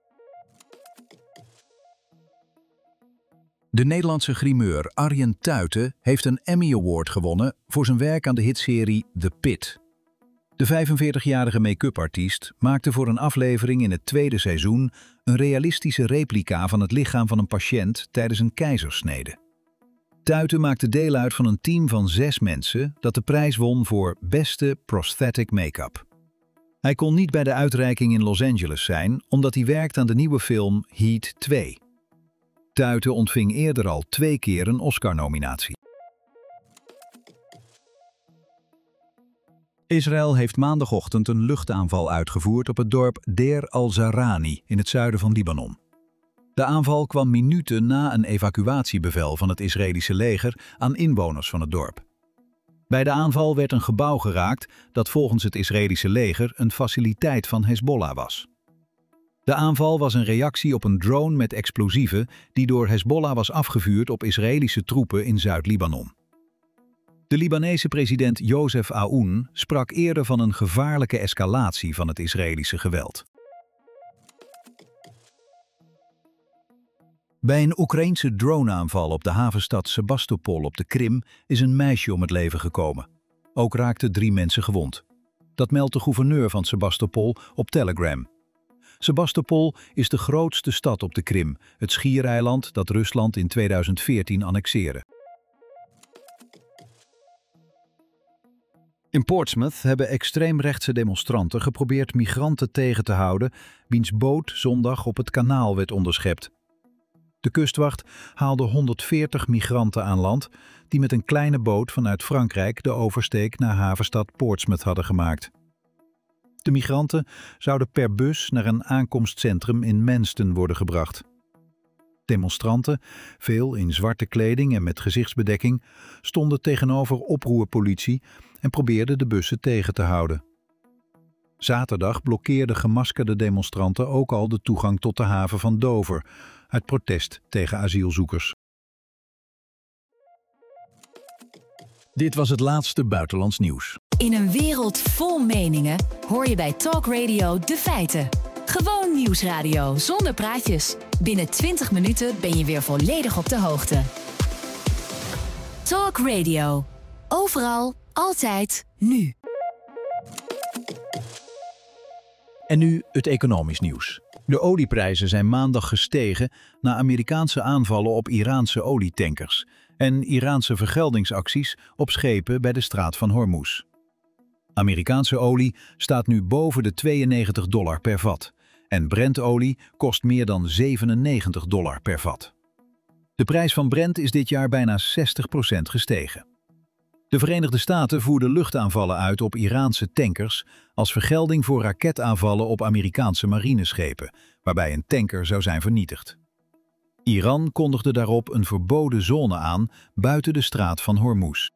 De Nederlandse grimeur Arjen Tuiten heeft een Emmy Award gewonnen voor zijn werk aan de hitserie The Pit. De vijfenveertigjarige make-up artiest maakte voor een aflevering in het tweede seizoen een realistische replica van het lichaam van een patiënt tijdens een keizersnede. Tuiten maakte deel uit van een team van zes mensen dat de prijs won voor beste prosthetic make-up. Hij kon niet bij de uitreiking in Los Angeles zijn omdat hij werkt aan de nieuwe film Heat twee. Tuiten ontving eerder al twee keer een Oscar-nominatie. Israël heeft maandagochtend een luchtaanval uitgevoerd op het dorp Deir al-Zarani in het zuiden van Libanon. De aanval kwam minuten na een evacuatiebevel van het Israëlische leger aan inwoners van het dorp. Bij de aanval werd een gebouw geraakt dat volgens het Israëlische leger een faciliteit van Hezbollah was. De aanval was een reactie op een drone met explosieven die door Hezbollah was afgevuurd op Israëlische troepen in Zuid-Libanon. De Libanese president Joseph Aoun sprak eerder van een gevaarlijke escalatie van het Israëlische geweld. Bij een Oekraïense droneaanval op de havenstad Sebastopol op de Krim is een meisje om het leven gekomen. Ook raakten drie mensen gewond. Dat meldt de gouverneur van Sebastopol op Telegram. Sebastopol is de grootste stad op de Krim, het schiereiland dat Rusland in tweeduizend veertien annexeerde. In Portsmouth hebben extreemrechtse demonstranten geprobeerd migranten tegen te houden, wiens boot zondag op het kanaal werd onderschept. De kustwacht haalde honderdveertig migranten aan land die met een kleine boot vanuit Frankrijk de oversteek naar havenstad Portsmouth hadden gemaakt. De migranten zouden per bus naar een aankomstcentrum in Manston worden gebracht. Demonstranten, veel in zwarte kleding en met gezichtsbedekking, stonden tegenover oproerpolitie en probeerden de bussen tegen te houden. Zaterdag blokkeerden gemaskerde demonstranten ook al de toegang tot de haven van Dover, uit protest tegen asielzoekers. Dit was het laatste buitenlands nieuws. In een wereld vol meningen hoor je bij Talk Radio de feiten. Gewoon nieuwsradio zonder praatjes. Binnen twintig minuten ben je weer volledig op de hoogte. Talk Radio. Overal, altijd, nu. En nu het economisch nieuws. De olieprijzen zijn maandag gestegen na Amerikaanse aanvallen op Iraanse olietankers en Iraanse vergeldingsacties op schepen bij de straat van Hormuz. Amerikaanse olie staat nu boven de tweeënnegentig dollar per vat en Brentolie kost meer dan zevenennegentig dollar per vat. De prijs van Brent is dit jaar bijna zestig procent gestegen. De Verenigde Staten voerden luchtaanvallen uit op Iraanse tankers als vergelding voor raketaanvallen op Amerikaanse marineschepen, waarbij een tanker zou zijn vernietigd. Iran kondigde daarop een verboden zone aan buiten de straat van Hormuz.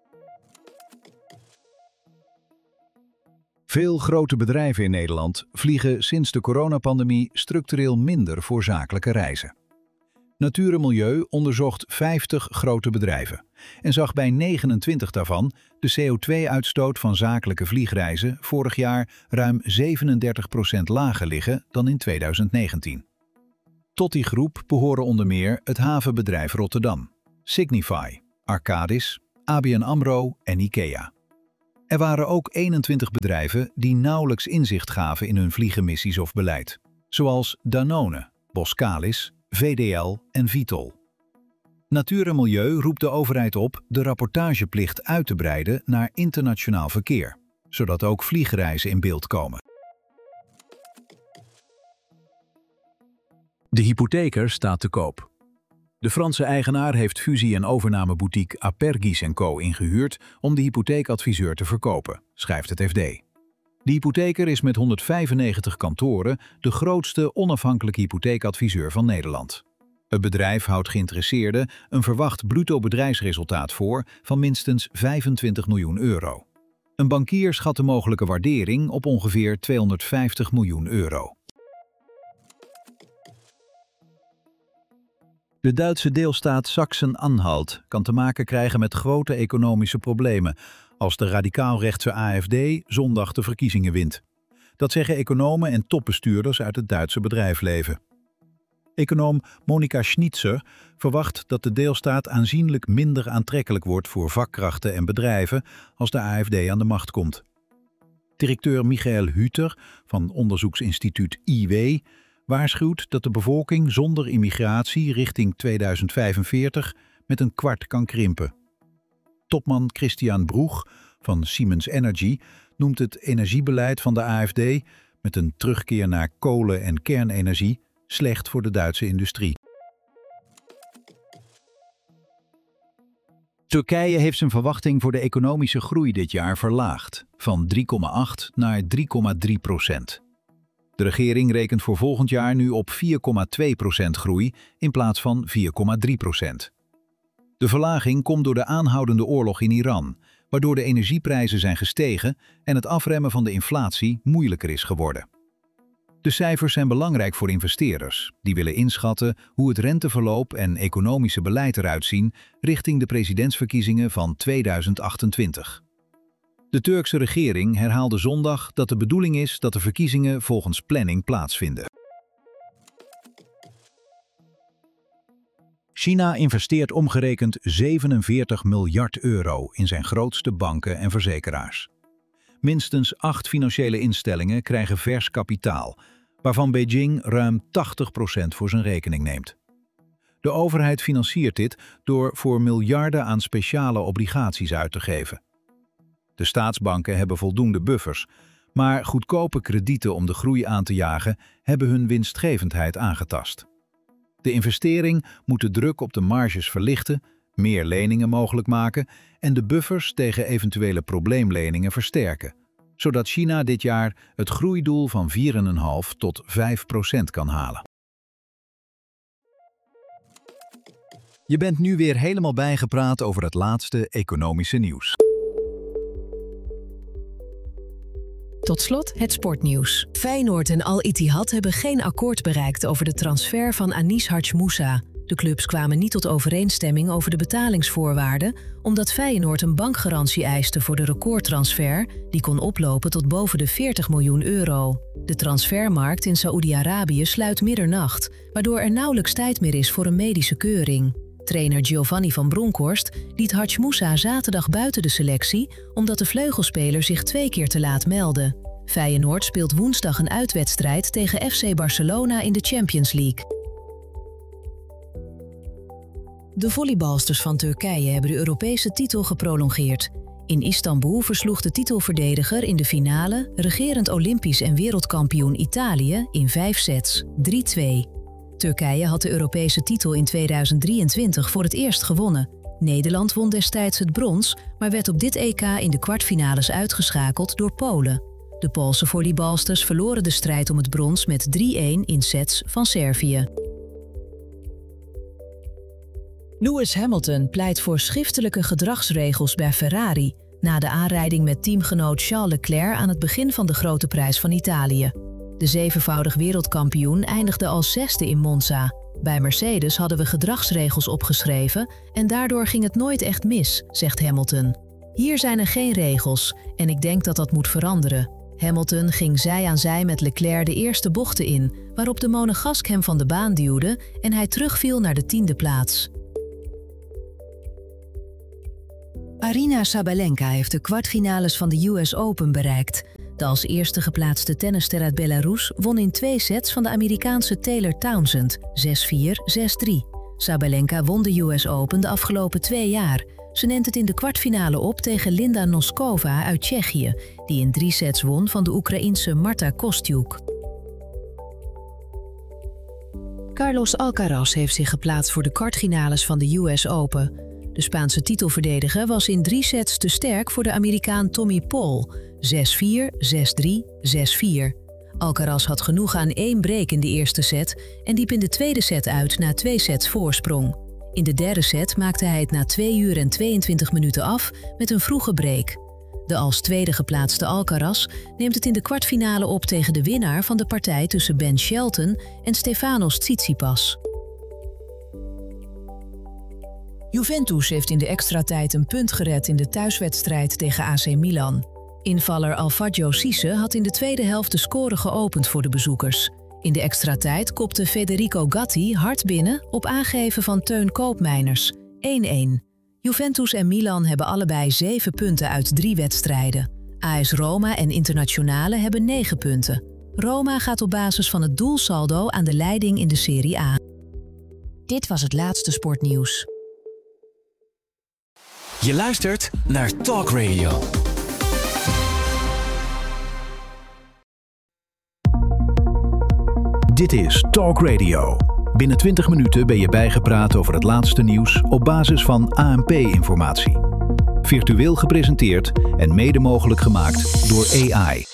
Veel grote bedrijven in Nederland vliegen sinds de coronapandemie structureel minder voor zakelijke reizen. Natuur en Milieu onderzocht vijftig grote bedrijven en zag bij negenentwintig daarvan de C O twee uitstoot van zakelijke vliegreizen vorig jaar ruim zevenendertig procent lager liggen dan in tweeduizend negentien. Tot die groep behoren onder meer het havenbedrijf Rotterdam, Signify, Arcadis, A B N AMRO en IKEA. Er waren ook eenentwintig bedrijven die nauwelijks inzicht gaven in hun vliegemissies of beleid, zoals Danone, Boskalis, V D L en Vitol. Natuur en Milieu roept de overheid op de rapportageplicht uit te breiden naar internationaal verkeer, zodat ook vliegreizen in beeld komen. De hypotheker staat te koop. De Franse eigenaar heeft fusie- en overnameboutique Apergis en Co ingehuurd om de hypotheekadviseur te verkopen, schrijft het F D. De hypotheker is met honderdvijfennegentig kantoren de grootste onafhankelijke hypotheekadviseur van Nederland. Het bedrijf houdt geïnteresseerden een verwacht bruto bedrijfsresultaat voor van minstens vijfentwintig miljoen euro. Een bankier schat de mogelijke waardering op ongeveer tweehonderdvijftig miljoen euro. De Duitse deelstaat Sachsen-Anhalt kan te maken krijgen met grote economische problemen als de radicaal-rechtse A F D zondag de verkiezingen wint. Dat zeggen economen en topbestuurders uit het Duitse bedrijfsleven. Econoom Monika Schnitzer verwacht dat de deelstaat aanzienlijk minder aantrekkelijk wordt voor vakkrachten en bedrijven als de A F D aan de macht komt. Directeur Michael Hüter van onderzoeksinstituut I W waarschuwt dat de bevolking zonder immigratie richting tweeduizend vijfenveertig met een kwart kan krimpen. Topman Christian Broeg van Siemens Energy noemt het energiebeleid van de A F D met een terugkeer naar kolen- en kernenergie slecht voor de Duitse industrie. Turkije heeft zijn verwachting voor de economische groei dit jaar verlaagd, van drie komma acht naar drie komma drie procent. De regering rekent voor volgend jaar nu op vier komma twee procent groei in plaats van vier komma drie procent. De verlaging komt door de aanhoudende oorlog in Iran, waardoor de energieprijzen zijn gestegen en het afremmen van de inflatie moeilijker is geworden. De cijfers zijn belangrijk voor investeerders, die willen inschatten hoe het renteverloop en economische beleid eruit zien richting de presidentsverkiezingen van tweeduizend achtentwintig. De Turkse regering herhaalde zondag dat de bedoeling is dat de verkiezingen volgens planning plaatsvinden. China investeert omgerekend zevenenveertig miljard euro in zijn grootste banken en verzekeraars. Minstens acht financiële instellingen krijgen vers kapitaal, waarvan Beijing ruim tachtig procent voor zijn rekening neemt. De overheid financiert dit door voor miljarden aan speciale obligaties uit te geven. De staatsbanken hebben voldoende buffers, maar goedkope kredieten om de groei aan te jagen hebben hun winstgevendheid aangetast. De investering moet de druk op de marges verlichten, meer leningen mogelijk maken en de buffers tegen eventuele probleemleningen versterken, zodat China dit jaar het groeidoel van vier komma vijf tot vijf procent kan halen. Je bent nu weer helemaal bijgepraat over het laatste economische nieuws. Tot slot het sportnieuws. Feyenoord en Al Ittihad hebben geen akkoord bereikt over de transfer van Anis Harch Moussa. De clubs kwamen niet tot overeenstemming over de betalingsvoorwaarden, omdat Feyenoord een bankgarantie eiste voor de recordtransfer, die kon oplopen tot boven de veertig miljoen euro. De transfermarkt in Saoedi-Arabië sluit middernacht, waardoor er nauwelijks tijd meer is voor een medische keuring. Trainer Giovanni van Bronckhorst liet Harch Moussa zaterdag buiten de selectie, omdat de vleugelspeler zich twee keer te laat meldde. Feyenoord speelt woensdag een uitwedstrijd tegen F C Barcelona in de Champions League. De volleybalsters van Turkije hebben de Europese titel geprolongeerd. In Istanbul versloeg de titelverdediger in de finale regerend Olympisch en wereldkampioen Italië in vijf sets, drie twee. Turkije had de Europese titel in tweeduizend drieëntwintig voor het eerst gewonnen. Nederland won destijds het brons, maar werd op dit E K in de kwartfinales uitgeschakeld door Polen. De Poolse volleybalsters verloren de strijd om het brons met drie-een in sets van Servië. Lewis Hamilton pleit voor schriftelijke gedragsregels bij Ferrari na de aanrijding met teamgenoot Charles Leclerc aan het begin van de Grote Prijs van Italië. De zevenvoudig wereldkampioen eindigde als zesde in Monza. Bij Mercedes hadden we gedragsregels opgeschreven en daardoor ging het nooit echt mis, zegt Hamilton. Hier zijn er geen regels en ik denk dat dat moet veranderen. Hamilton ging zij aan zij met Leclerc de eerste bochten in, waarop de Monegask hem van de baan duwde en hij terugviel naar de tiende plaats. Aryna Sabalenka heeft de kwartfinales van de U S Open bereikt. De als eerste geplaatste tennisster uit Belarus won in twee sets van de Amerikaanse Taylor Townsend, zes vier, zes drie. Sabalenka won de U S Open de afgelopen twee jaar. Ze neemt het in de kwartfinale op tegen Linda Noskova uit Tsjechië, die in drie sets won van de Oekraïense Marta Kostyuk. Carlos Alcaraz heeft zich geplaatst voor de kwartfinales van de U S Open. De Spaanse titelverdediger was in drie sets te sterk voor de Amerikaan Tommy Paul, zes vier, zes drie, zes vier. Alcaraz had genoeg aan één break in de eerste set en liep in de tweede set uit na twee sets voorsprong. In de derde set maakte hij het na twee uur en tweeëntwintig minuten af met een vroege break. De als tweede geplaatste Alcaraz neemt het in de kwartfinale op tegen de winnaar van de partij tussen Ben Shelton en Stefanos Tsitsipas. Juventus heeft in de extratijd een punt gered in de thuiswedstrijd tegen A C Milan. Invaller Alfagio Cisse had in de tweede helft de score geopend voor de bezoekers. In de extratijd kopte Federico Gatti hard binnen op aangeven van Teun Koopmeiners, één-één. Juventus en Milan hebben allebei zeven punten uit drie wedstrijden. A S Roma en Internazionale hebben negen punten. Roma gaat op basis van het doelsaldo aan de leiding in de Serie A. Dit was het laatste sportnieuws. Je luistert naar Talk Radio. Dit is Talk Radio. Binnen twintig minuten ben je bijgepraat over het laatste nieuws op basis van A N P-informatie. Virtueel gepresenteerd en mede mogelijk gemaakt door A I.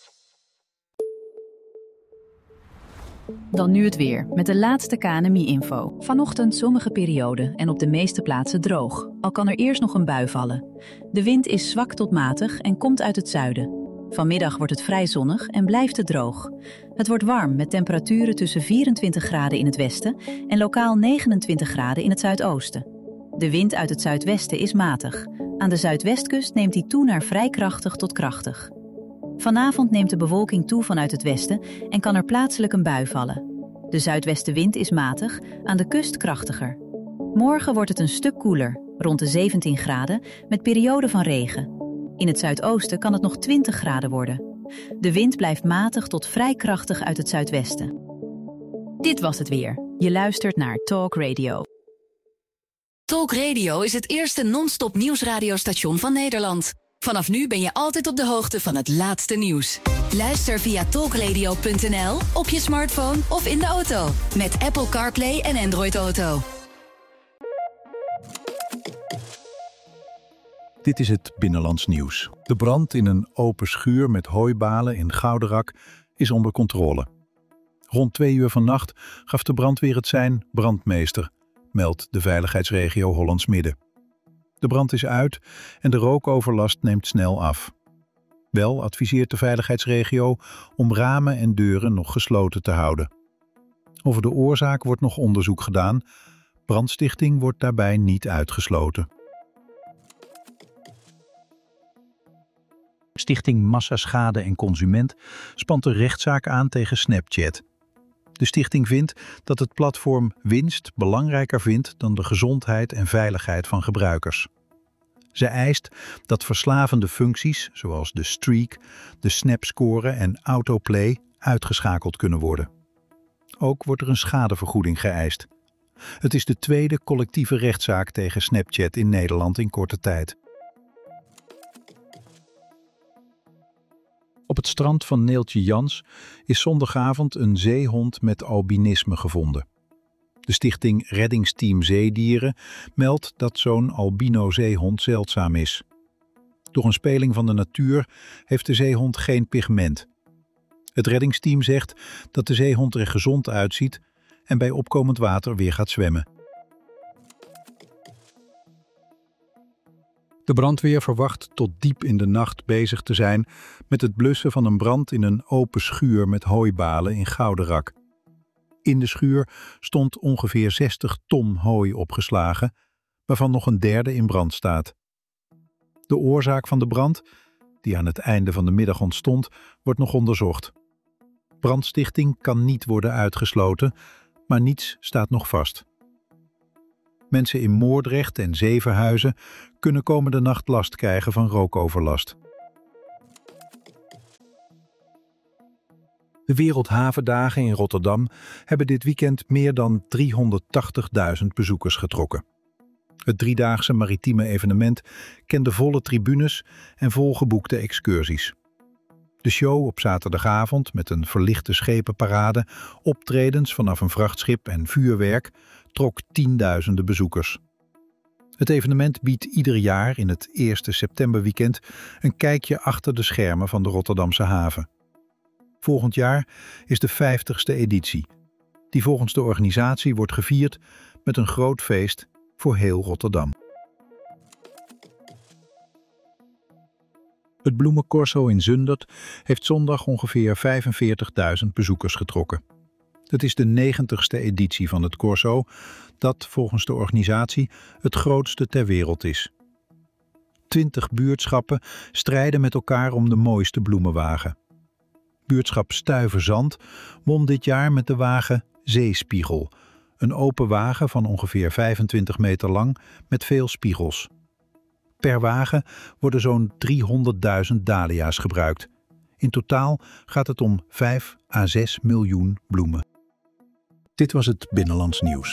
Dan nu het weer, met de laatste K N M I-info. Vanochtend zonnige periode en op de meeste plaatsen droog. Al kan er eerst nog een bui vallen. De wind is zwak tot matig en komt uit het zuiden. Vanmiddag wordt het vrij zonnig en blijft het droog. Het wordt warm met temperaturen tussen vierentwintig graden in het westen en lokaal negenentwintig graden in het zuidoosten. De wind uit het zuidwesten is matig. Aan de zuidwestkust neemt die toe naar vrij krachtig tot krachtig. Vanavond neemt de bewolking toe vanuit het westen en kan er plaatselijk een bui vallen. De zuidwestenwind is matig, aan de kust krachtiger. Morgen wordt het een stuk koeler, rond de zeventien graden, met perioden van regen. In het zuidoosten kan het nog twintig graden worden. De wind blijft matig tot vrij krachtig uit het zuidwesten. Dit was het weer. Je luistert naar Talk Radio. Talk Radio is het eerste non-stop nieuwsradiostation van Nederland. Vanaf nu ben je altijd op de hoogte van het laatste nieuws. Luister via talkradio punt n l, op je smartphone of in de auto. Met Apple CarPlay en Android Auto. Dit is het Binnenlands nieuws. De brand in een open schuur met hooibalen in Gouderak is onder controle. Rond twee uur vannacht gaf de brandweer het sein brandmeester, meldt de veiligheidsregio Hollands Midden. De brand is uit en de rookoverlast neemt snel af. Wel adviseert de veiligheidsregio om ramen en deuren nog gesloten te houden. Over de oorzaak wordt nog onderzoek gedaan. Brandstichting wordt daarbij niet uitgesloten. Stichting Massaschade en Consument spant een rechtszaak aan tegen Snapchat. De stichting vindt dat het platform winst belangrijker vindt dan de gezondheid en veiligheid van gebruikers. Zij eist dat verslavende functies, zoals de streak, de snapscore en autoplay, uitgeschakeld kunnen worden. Ook wordt er een schadevergoeding geëist. Het is de tweede collectieve rechtszaak tegen Snapchat in Nederland in korte tijd. Op het strand van Neeltje Jans is zondagavond een zeehond met albinisme gevonden. De stichting Reddingsteam Zeedieren meldt dat zo'n albino-zeehond zeldzaam is. Door een speling van de natuur heeft de zeehond geen pigment. Het reddingsteam zegt dat de zeehond er gezond uitziet en bij opkomend water weer gaat zwemmen. De brandweer verwacht tot diep in de nacht bezig te zijn met het blussen van een brand in een open schuur met hooibalen in Gouderak. In de schuur stond ongeveer zestig ton hooi opgeslagen, waarvan nog een derde in brand staat. De oorzaak van de brand, die aan het einde van de middag ontstond, wordt nog onderzocht. Brandstichting kan niet worden uitgesloten, maar niets staat nog vast. Mensen in Moordrecht en Zevenhuizen kunnen komende nacht last krijgen van rookoverlast. De Wereldhavendagen in Rotterdam hebben dit weekend meer dan driehonderdtachtigduizend bezoekers getrokken. Het driedaagse maritieme evenement kende volle tribunes en volgeboekte excursies. De show op zaterdagavond met een verlichte schepenparade, optredens vanaf een vrachtschip en vuurwerk trok tienduizenden bezoekers. Het evenement biedt ieder jaar in het eerste septemberweekend een kijkje achter de schermen van de Rotterdamse haven. Volgend jaar is de vijftigste editie, die volgens de organisatie wordt gevierd met een groot feest voor heel Rotterdam. Het bloemencorso in Zundert heeft zondag ongeveer vijfenveertigduizend bezoekers getrokken. Het is de negentigste editie van het corso, dat volgens de organisatie het grootste ter wereld is. Twintig buurtschappen strijden met elkaar om de mooiste bloemenwagen. Buurtschap Stuyverzand won dit jaar met de wagen Zeespiegel, een open wagen van ongeveer vijfentwintig meter lang met veel spiegels. Per wagen worden zo'n driehonderdduizend dahlia's gebruikt. In totaal gaat het om vijf à zes miljoen bloemen. Dit was het Binnenlands Nieuws.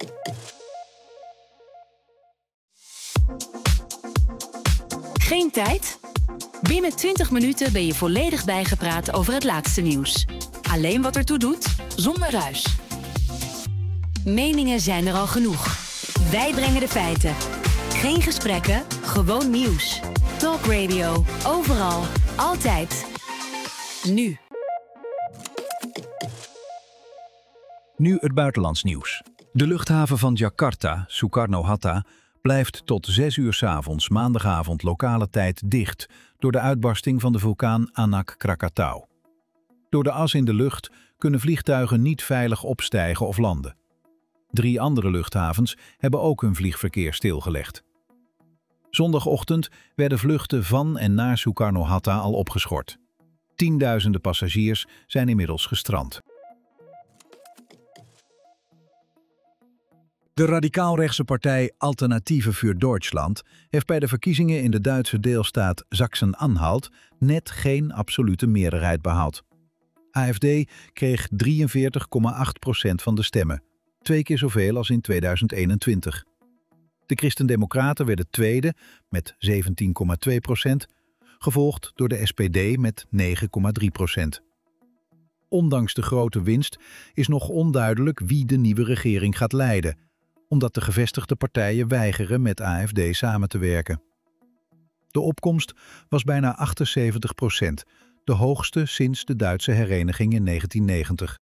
Geen tijd? Binnen twintig minuten ben je volledig bijgepraat over het laatste nieuws. Alleen wat ertoe doet, zonder ruis. Meningen zijn er al genoeg. Wij brengen de feiten. Geen gesprekken, gewoon nieuws. Talk Radio, overal, altijd. Nu. Nu het buitenlands nieuws. De luchthaven van Jakarta, Soekarno-Hatta, blijft tot zes uur 's avonds maandagavond lokale tijd dicht door de uitbarsting van de vulkaan Anak Krakatau. Door de as in de lucht kunnen vliegtuigen niet veilig opstijgen of landen. Drie andere luchthavens hebben ook hun vliegverkeer stilgelegd. Zondagochtend werden vluchten van en naar Soekarno-Hatta al opgeschort. Tienduizenden passagiers zijn inmiddels gestrand. De radicaalrechtse partij Alternatieve für Deutschland heeft bij de verkiezingen in de Duitse deelstaat Sachsen-Anhalt net geen absolute meerderheid behaald. A F D kreeg drieënveertig komma acht procent van de stemmen, twee keer zoveel als in tweeduizend eenentwintig. De Christen-Democraten werden tweede met zeventien komma twee procent, gevolgd door de S P D met negen komma drie procent. Ondanks de grote winst is nog onduidelijk wie de nieuwe regering gaat leiden, omdat de gevestigde partijen weigeren met A F D samen te werken. De opkomst was bijna achtenzeventig procent, de hoogste sinds de Duitse hereniging in negentien negentig.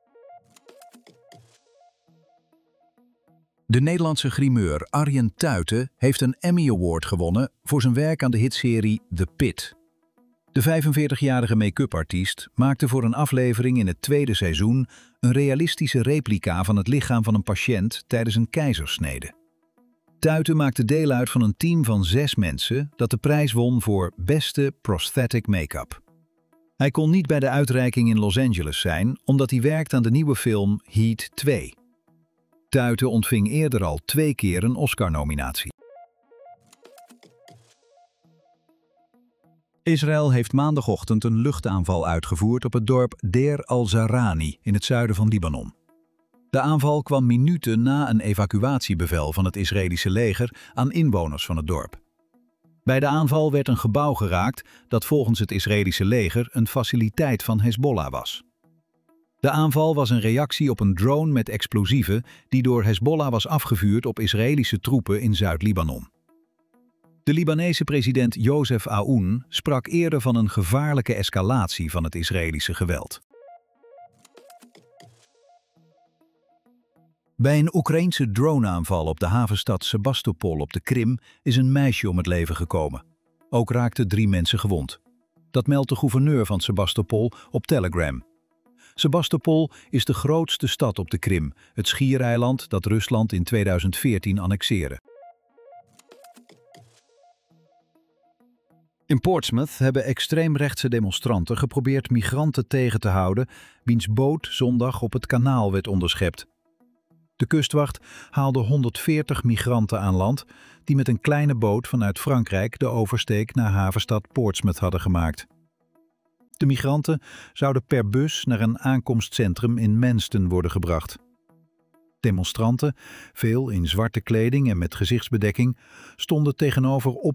De Nederlandse grimeur Arjen Tuiten heeft een Emmy Award gewonnen voor zijn werk aan de hitserie The Pit. De vijfenveertigjarige make-up-artiest maakte voor een aflevering in het tweede seizoen een realistische replica van het lichaam van een patiënt tijdens een keizersnede. Tuiten maakte deel uit van een team van zes mensen dat de prijs won voor beste prosthetic make-up. Hij kon niet bij de uitreiking in Los Angeles zijn, omdat hij werkt aan de nieuwe film Heat twee. Tuiten ontving eerder al twee keer een Oscar-nominatie. Israël heeft maandagochtend een luchtaanval uitgevoerd op het dorp Deir al-Zarani in het zuiden van Libanon. De aanval kwam minuten na een evacuatiebevel van het Israëlische leger aan inwoners van het dorp. Bij de aanval werd een gebouw geraakt dat volgens het Israëlische leger een faciliteit van Hezbollah was. De aanval was een reactie op een drone met explosieven die door Hezbollah was afgevuurd op Israëlische troepen in Zuid-Libanon. De Libanese president Joseph Aoun sprak eerder van een gevaarlijke escalatie van het Israëlische geweld. Bij een Oekraïense droneaanval op de havenstad Sebastopol op de Krim is een meisje om het leven gekomen. Ook raakten drie mensen gewond. Dat meldt de gouverneur van Sebastopol op Telegram. Sebastopol is de grootste stad op de Krim, het schiereiland dat Rusland in tweeduizend veertien annexeerde. In Portsmouth hebben extreemrechtse demonstranten geprobeerd migranten tegen te houden, wiens boot zondag op het kanaal werd onderschept. De kustwacht haalde honderdveertig migranten aan land die met een kleine boot vanuit Frankrijk de oversteek naar havenstad Portsmouth hadden gemaakt. De migranten zouden per bus naar een aankomstcentrum in Manston worden gebracht. Demonstranten, veel in zwarte kleding en met gezichtsbedekking, stonden tegenover op